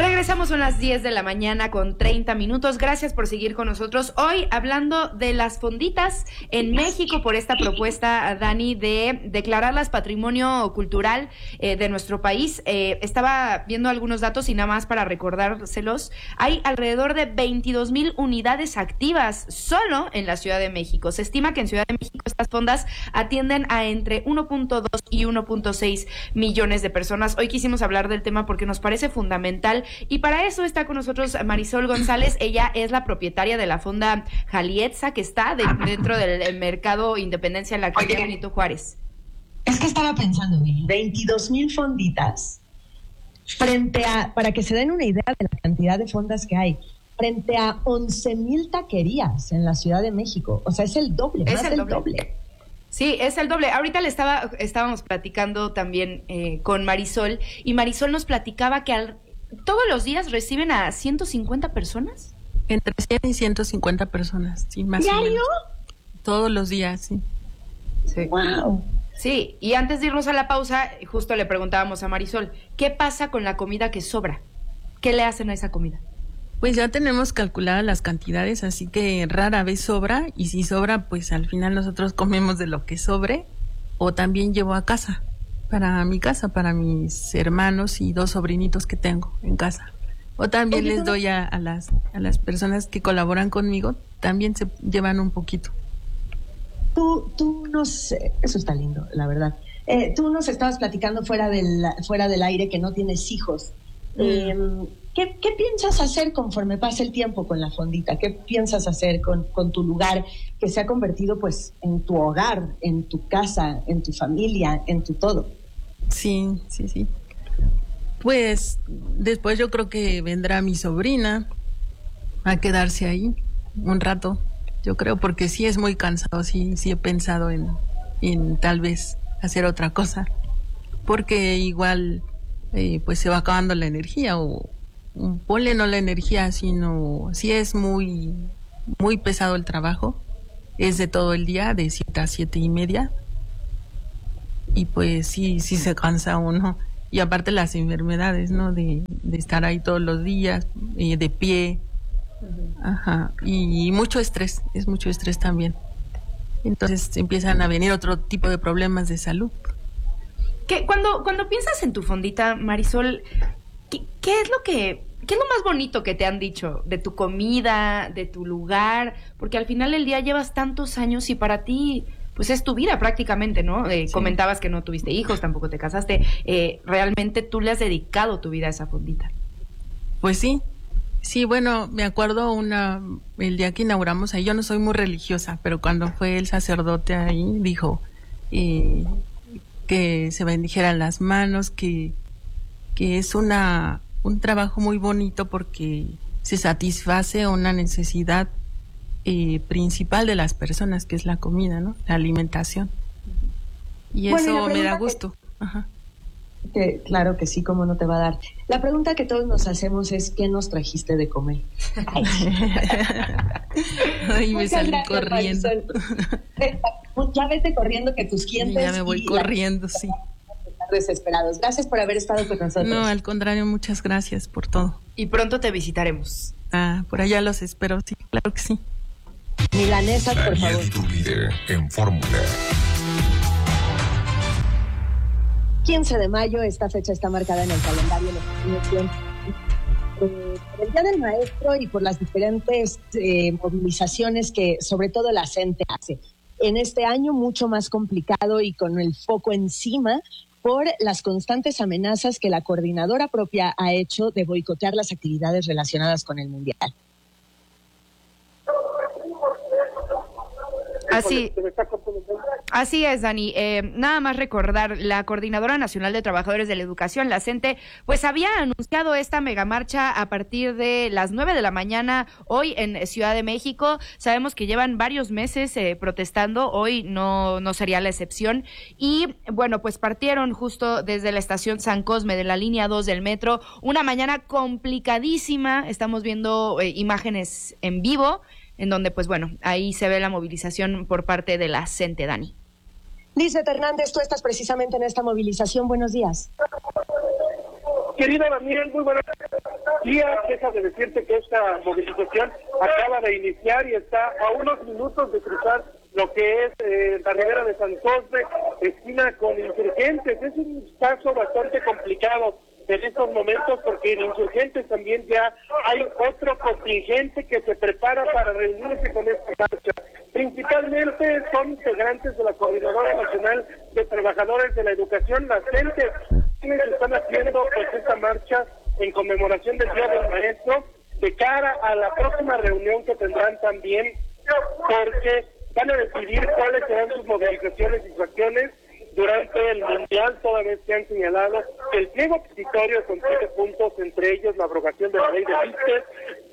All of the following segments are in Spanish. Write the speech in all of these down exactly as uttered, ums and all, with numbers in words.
Regresamos, son las diez de la mañana con treinta minutos. Gracias por seguir con nosotros. Hoy hablando de las fonditas en México, por esta propuesta, Dani, de declararlas patrimonio cultural eh, de nuestro país. Eh, estaba viendo algunos datos y nada más para recordárselos. Hay alrededor de veintidós mil unidades activas solo en la Ciudad de México. Se estima que en Ciudad de México estas fondas atienden a entre uno punto dos y uno punto seis millones de personas. Hoy quisimos hablar del tema porque nos parece fundamental. Y para eso está con nosotros Marisol González. Ella es la propietaria de la fonda Jalietza, que está de, dentro del mercado Independencia en la calle Benito Juárez. Es que estaba pensando, veintidós mil fonditas, frente a, para que se den una idea de la cantidad de fondas que hay, frente a once mil taquerías en la Ciudad de México. O sea, es el doble, es más el del doble. doble. Sí, es el doble. Ahorita le estaba, estábamos platicando también eh, con Marisol, y Marisol nos platicaba que al ¿todos los días reciben a ciento cincuenta personas? Entre cien y ciento cincuenta personas, sí, más ¿Diario? o menos. Todos los días, sí. Sí. Wow. Sí, y antes de irnos a la pausa, justo le preguntábamos a Marisol, ¿qué pasa con la comida que sobra? ¿Qué le hacen a esa comida? Pues ya tenemos calculadas las cantidades, así que rara vez sobra, y si sobra, pues al final nosotros comemos de lo que sobre, o también llevo a casa. Para mi casa, para mis hermanos y dos sobrinitos que tengo en casa. O también Oye, les doy a, a las a las personas que colaboran conmigo, también se llevan un poquito. Tú, tú no sé, eso está lindo, la verdad. Eh, tú nos estabas platicando fuera del, fuera del aire que no tienes hijos. Mm. Eh, ¿qué, ¿Qué piensas hacer conforme pasa el tiempo con la fondita? ¿Qué piensas hacer con, con tu lugar que se ha convertido pues en tu hogar, en tu casa, en tu familia, en tu todo? Sí, sí, sí. Pues después yo creo que vendrá mi sobrina a quedarse ahí un rato, yo creo, porque sí es muy cansado, sí, sí he pensado en, en tal vez hacer otra cosa, porque igual eh, pues se va acabando la energía, o ponle no la energía, sino sí es muy, muy pesado el trabajo, es de todo el día, de siete a siete y media. Y pues sí, sí se cansa uno. Y aparte las enfermedades, ¿no? De, de estar ahí todos los días, eh, de pie. Uh-huh. Ajá. Y, y mucho estrés, es mucho estrés también. Entonces empiezan a venir otro tipo de problemas de salud. ¿Qué, cuando, cuando piensas en tu fondita, Marisol, ¿qué, qué es lo que... ¿Qué es lo más bonito que te han dicho de tu comida, de tu lugar? Porque al final del día llevas tantos años y para ti... pues es tu vida prácticamente, ¿no? Eh, sí. Comentabas que no tuviste hijos, tampoco te casaste. Eh, realmente tú le has dedicado tu vida a esa fondita. Pues sí. Sí, bueno, me acuerdo una el día que inauguramos ahí, yo no soy muy religiosa, pero cuando fue el sacerdote ahí, dijo eh, que se bendijeran las manos, que, que es una un trabajo muy bonito porque se satisface una necesidad Eh, principal de las personas, que es la comida, ¿no? La alimentación. Y bueno, eso y me da gusto. Que, Ajá. Que, claro que sí, cómo no te va a dar. La pregunta que todos nos hacemos es, ¿qué nos trajiste de comer? Ay, Ay me salí gracias, corriendo. Ya vete corriendo que tus clientes... Ya me voy corriendo, la... sí. Están desesperados. Gracias por haber estado con nosotros. No, al contrario, muchas gracias por todo. Y pronto te visitaremos. Ah, por allá los espero, sí, claro que sí. Milanesas, por favor. Tu líder en fórmula. quince de mayo, esta fecha está marcada en el calendario de los eh, por el Día del Maestro y por las diferentes eh, movilizaciones que sobre todo la CENTE hace. En este año mucho más complicado y con el foco encima por las constantes amenazas que la coordinadora propia ha hecho de boicotear las actividades relacionadas con el Mundial. Así, así es, Dani. Eh, nada más recordar, la Coordinadora Nacional de Trabajadores de la Educación, la CENTE, pues había anunciado esta megamarcha a partir de las nueve de la mañana hoy en Ciudad de México. Sabemos que llevan varios meses eh, protestando, hoy no, no sería la excepción. Y bueno, pues partieron justo desde la estación San Cosme de la línea dos del metro. Una mañana complicadísima, estamos viendo eh, imágenes en vivo, en donde, pues bueno, ahí se ve la movilización por parte de la CENTE, Dani. Lizeth Hernández, tú estás precisamente en esta movilización. Buenos días. Querida Daniel, muy buenas días. Deja de decirte que esta movilización acaba de iniciar y está a unos minutos de cruzar lo que es eh, la ribera de San Cosme, esquina con Insurgentes. Es un caso bastante complicado en estos momentos porque en Insurgentes también ya hay otro contingente que se prepara para reunirse con esta marcha. Principalmente son integrantes de la Coordinadora Nacional de Trabajadores de la Educación, las CENTE, quienes están haciendo pues esta marcha en conmemoración del Día del Maestro, de cara a la próxima reunión que tendrán también, porque van a decidir cuáles serán sus movilizaciones y sus acciones durante el Mundial, toda vez que han señalado que el pliego petitorio con siete puntos, entre ellos la abrogación de la ley de vistes,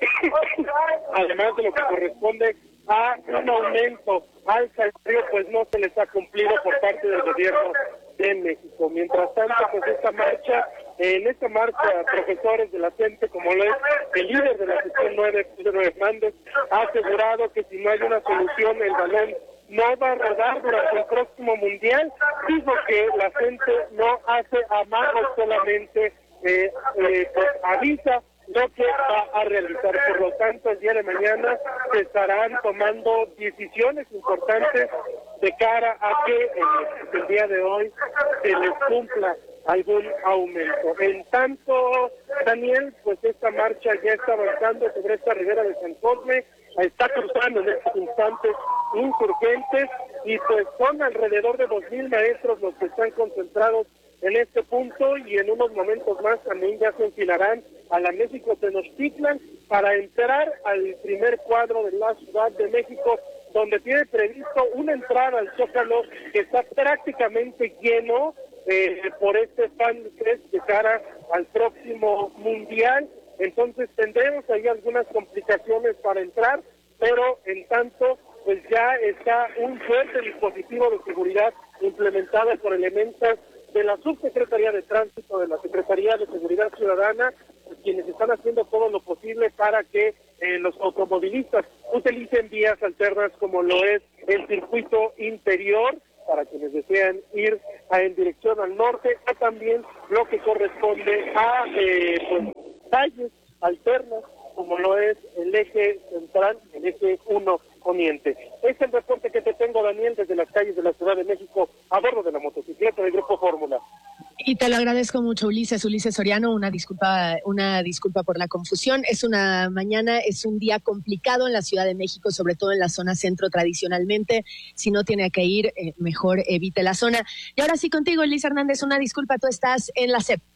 además de lo que corresponde a un aumento al salario, pues no se les ha cumplido por parte del gobierno de México. Mientras tanto, pues esta marcha, en esta marcha, profesores de la CENTE, como lo es el líder de la sección nueve, Pedro Hernández, ha asegurado que si no hay una solución, el balón no va a rodar durante el próximo Mundial. Dijo que la gente no hace amagos, solamente eh, eh, pues avisa lo que va a realizar. Por lo tanto, el día de mañana se estarán tomando decisiones importantes de cara a que el, el día de hoy se les cumpla algún aumento. En tanto, Daniel, pues esta marcha ya está avanzando sobre esta ribera de San Cosme, está cruzando en estos instantes Insurgentes, y pues son alrededor de dos mil maestros los que están concentrados en este punto, y en unos momentos más también ya se enfilarán a la México Tenochtitlan para entrar al primer cuadro de la Ciudad de México, donde tiene previsto una entrada al Zócalo que está prácticamente lleno eh, por este fan fest de cara al próximo Mundial. Entonces tendremos ahí algunas complicaciones para entrar, pero en tanto pues ya está un fuerte dispositivo de seguridad implementado por elementos de la Subsecretaría de Tránsito, de la Secretaría de Seguridad Ciudadana, quienes están haciendo todo lo posible para que eh, los automovilistas utilicen vías alternas como lo es el circuito interior, para quienes desean ir a, en dirección al norte, o también lo que corresponde a eh, pues, calles alternas, como lo es el eje central, el eje uno poniente. Este es el reporte que te tengo, Daniel, desde las calles de la Ciudad de México, a bordo de la motocicleta del Grupo Fórmula. Y te lo agradezco mucho, Ulises, Ulises Soriano, una disculpa, una disculpa por la confusión. Es una mañana, es un día complicado en la Ciudad de México, sobre todo en la zona centro tradicionalmente. Si no tiene que ir, eh, mejor evite la zona. Y ahora sí contigo, Liz Hernández, una disculpa, tú estás en la C E P.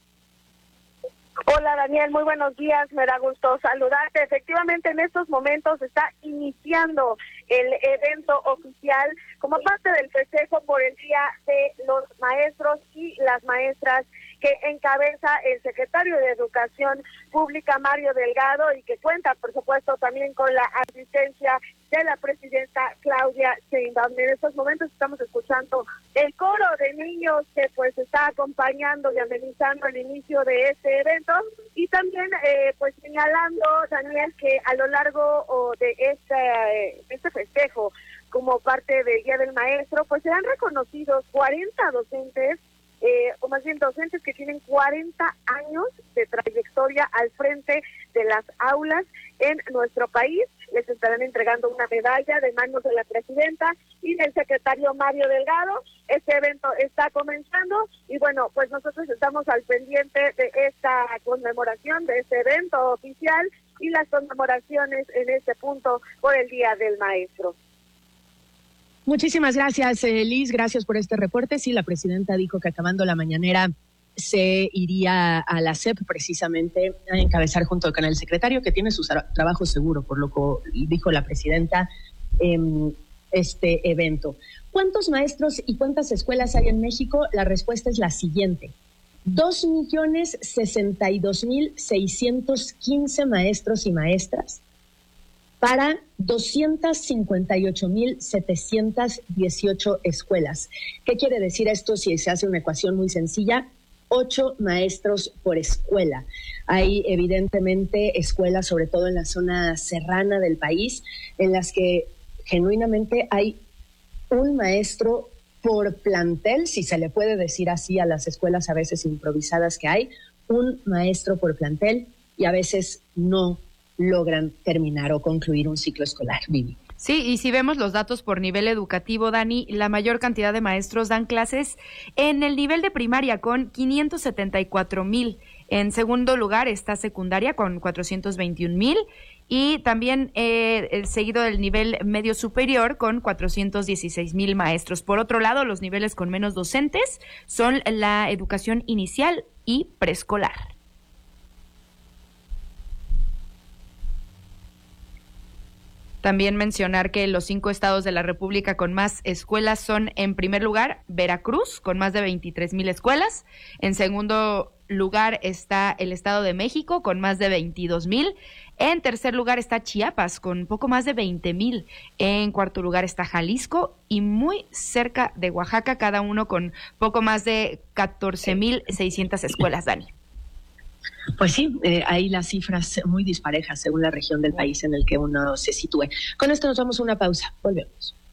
Hola Daniel, muy buenos días, me da gusto saludarte. Efectivamente, en estos momentos está iniciando el evento oficial como parte del festejo por el Día de los Maestros y las Maestras que encabeza el secretario de Educación Pública, Mario Delgado, y que cuenta, por supuesto, también con la asistencia de la presidenta Claudia Sheinbaum. En estos momentos estamos escuchando el coro de niños que pues está acompañando y amenizando el inicio de este evento, y también eh, pues señalando, Daniel, que a lo largo oh, de este, eh, este festejo como parte del Día del Maestro, pues serán reconocidos cuarenta docentes, Eh, o más bien docentes que tienen cuarenta años de trayectoria al frente de las aulas en nuestro país. Les estarán entregando una medalla de manos de la presidenta y del secretario Mario Delgado. Este evento está comenzando y bueno, pues nosotros estamos al pendiente de esta conmemoración, de este evento oficial y las conmemoraciones en este punto por el Día del Maestro. Muchísimas gracias, eh, Liz, gracias por este reporte. Sí, la presidenta dijo que acabando la mañanera se iría a la C E P precisamente a encabezar junto con el secretario, que tiene su tra- trabajo seguro, por lo que dijo la presidenta, eh, este evento. ¿Cuántos maestros y cuántas escuelas hay en México? La respuesta es la siguiente. Dos millones sesenta y dos mil seiscientos quince maestros y maestras para doscientas cincuenta y ocho mil setecientas dieciocho escuelas. ¿Qué quiere decir esto si se hace una ecuación muy sencilla? Ocho maestros por escuela. Hay evidentemente escuelas, sobre todo en la zona serrana del país, en las que genuinamente hay un maestro por plantel, si se le puede decir así a las escuelas a veces improvisadas que hay, un maestro por plantel y a veces no logran terminar o concluir un ciclo escolar, Vivi. Sí, y si vemos los datos por nivel educativo, Dani, la mayor cantidad de maestros dan clases en el nivel de primaria con quinientos setenta y cuatro mil. En segundo lugar está secundaria con cuatrocientos veintiún mil y también eh, el seguido del nivel medio superior con cuatrocientos dieciséis mil maestros. Por otro lado, los niveles con menos docentes son la educación inicial y preescolar. También mencionar que los cinco estados de la República con más escuelas son, en primer lugar, Veracruz, con más de veintitrés mil escuelas. En segundo lugar está el Estado de México, con más de veintidós mil. En tercer lugar está Chiapas, con poco más de veinte mil. En cuarto lugar está Jalisco y muy cerca de Oaxaca, cada uno con poco más de catorce mil seiscientas escuelas, Dani. Pues sí, eh, hay las cifras muy disparejas según la región del país en el que uno se sitúe. Con esto nos damos una pausa. Volvemos.